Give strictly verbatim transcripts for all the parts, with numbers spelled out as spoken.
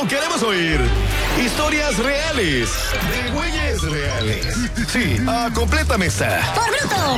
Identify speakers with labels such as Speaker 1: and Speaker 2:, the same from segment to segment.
Speaker 1: como queremos oír. Historias reales, de güeyes reales. Sí, a completa mesa.
Speaker 2: ¡Por bruto!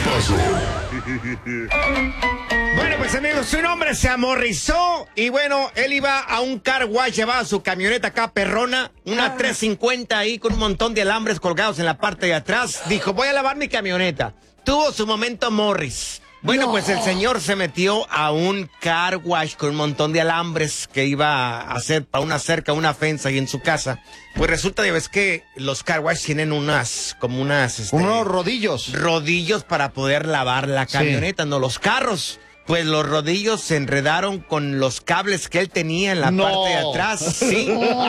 Speaker 1: ¿Qué pasó?
Speaker 3: Bueno, pues amigos, su nombre se amorrizó y bueno, él iba a un car wash, llevaba su camioneta acá perrona, una ah. trescientos cincuenta ahí con un montón de alambres colgados en la parte de atrás. Dijo, voy a lavar mi camioneta. Tuvo su momento Morris. Bueno, no. Pues el señor se metió a un car wash con un montón de alambres que iba a hacer para una cerca, una fensa ahí en su casa. Pues resulta, ya ves que los car wash tienen unas, como unas... Este,
Speaker 4: unos rodillos.
Speaker 3: Rodillos para poder lavar la camioneta, sí. No los carros. Pues los rodillos se enredaron con los cables que él tenía en la no. parte de atrás, sí.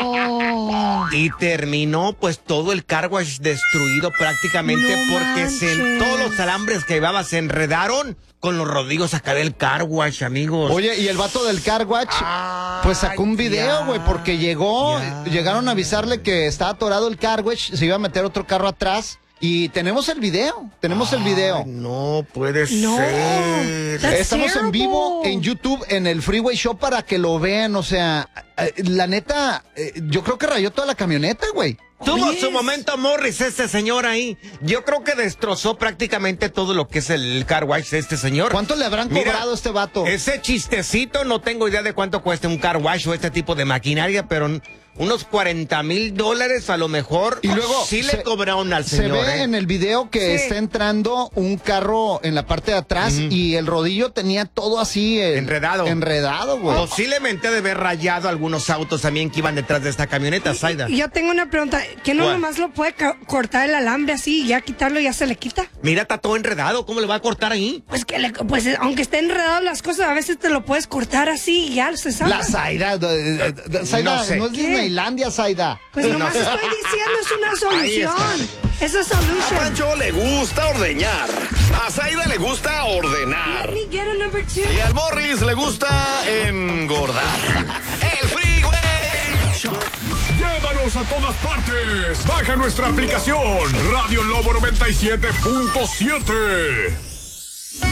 Speaker 3: Oh. Y terminó pues todo el car wash destruido prácticamente no porque se, todos los alambres que llevaba se enredaron con los rodillos acá del car wash, amigos.
Speaker 4: Oye, y el vato del car wash ah, pues sacó un video, güey, porque llegó, ya. llegaron a avisarle que estaba atorado el car wash, se iba a meter otro carro atrás. Y tenemos el video, tenemos Ay, el video.
Speaker 3: No puede
Speaker 2: no,
Speaker 3: ser.
Speaker 4: Estamos
Speaker 2: terrible.
Speaker 4: En vivo en YouTube, en el Freeway Show para que lo vean. O sea, la neta, yo creo que rayó toda la camioneta, güey.
Speaker 3: Tuvo yes. su momento Morris este señor ahí. Yo creo que destrozó prácticamente todo lo que es el car wash de este señor.
Speaker 4: ¿Cuánto le habrán
Speaker 3: Mira,
Speaker 4: cobrado a este vato?
Speaker 3: Ese chistecito, no tengo idea de cuánto cuesta un car wash o este tipo de maquinaria, pero unos cuarenta mil dólares a lo mejor.
Speaker 4: Y luego
Speaker 3: sí
Speaker 4: se,
Speaker 3: le cobraron al señor.
Speaker 4: Se ve
Speaker 3: ¿eh?
Speaker 4: en el video que sí. está entrando un carro en la parte de atrás uh-huh. y el rodillo tenía todo así eh,
Speaker 3: enredado.
Speaker 4: Enredado, güey.
Speaker 3: Posiblemente de haber rayado algunos autos también que iban detrás de esta camioneta, Zaida.
Speaker 5: Yo tengo una pregunta, ¿que no ¿Cuál? nomás lo puede ca- cortar el alambre así y ya quitarlo y ya se le quita?
Speaker 3: Mira, está todo enredado, ¿cómo le va a cortar ahí?
Speaker 5: Pues que le, pues aunque esté enredado las cosas, a veces te lo puedes cortar así y ya se sabe.
Speaker 4: La Zaida, Zaida,
Speaker 3: no, sé.
Speaker 4: no es Disneylandia, Zaida.
Speaker 5: Pues nomás estoy diciendo, es una solución. Es una solución.
Speaker 1: A Pancho le gusta ordeñar. A Zaida le gusta ordenar.
Speaker 5: Let me get a number two.
Speaker 1: Y al Morris le gusta engordar. El Freeway Show.
Speaker 6: Llévanos a todas partes. Baja nuestra aplicación Radio Lobo noventa y siete punto siete.